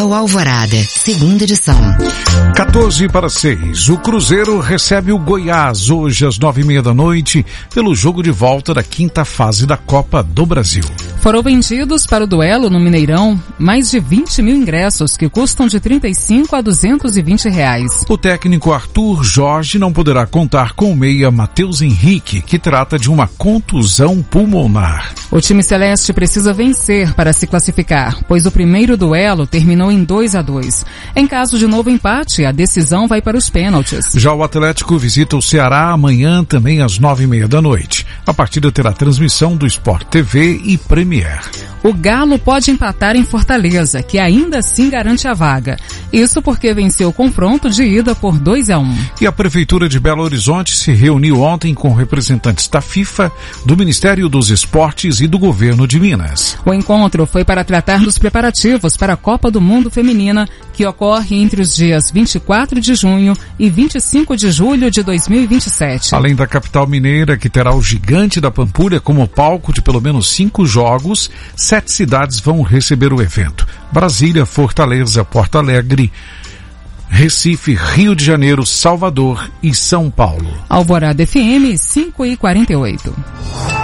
Jornal Alvorada, segunda edição. 14:06. O Cruzeiro recebe o Goiás hoje às 9:30 pelo jogo de volta da quinta fase da Copa do Brasil. Foram vendidos para o duelo no Mineirão mais de 20 mil ingressos que custam de R$35 a R$220. O técnico Arthur Jorge não poderá contar com o meia Matheus Henrique, que trata de uma contusão pulmonar. O time celeste precisa vencer para se classificar, pois o primeiro duelo terminou em 2-2. Em caso de novo empate, a decisão vai para os pênaltis. Já o Atlético visita o Ceará amanhã também às 9:30. A partida terá transmissão do Sport TV e Premier. O Galo pode empatar em Fortaleza, que ainda assim garante a vaga. Isso porque venceu o confronto de ida por 2-1. E a Prefeitura de Belo Horizonte se reuniu ontem com representantes da FIFA, do Ministério dos Esportes e do Governo de Minas. O encontro foi para tratar dos preparativos para a Copa do Mundo Feminina, que ocorre entre os dias 24 de junho e 25 de julho de 2027. Além da capital mineira, que terá o Gigante da Pampulha como palco de pelo menos 5 jogos, 7 cidades vão receber o evento: Brasília, Fortaleza, Porto Alegre, Recife, Rio de Janeiro, Salvador e São Paulo. Alvorada FM 5:48.